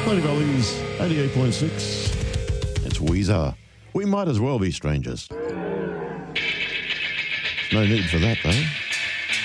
Lady Valleys, 88.6. It's Weezer. We might as well be strangers. No need for that, though.